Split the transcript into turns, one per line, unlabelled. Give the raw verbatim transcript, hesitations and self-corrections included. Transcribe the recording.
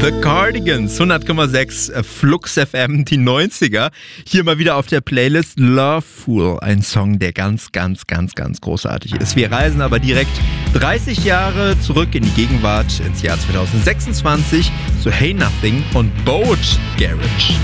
The Cardigans, hundert Komma sechs Flux F M, die neunziger. Hier mal wieder auf der Playlist Love Fool, ein Song, der ganz, ganz, ganz, ganz großartig ist. Wir reisen aber direkt dreißig Jahre zurück in die Gegenwart, ins Jahr zwanzig sechsundzwanzig, zu Hey Nothing und Boat Garage.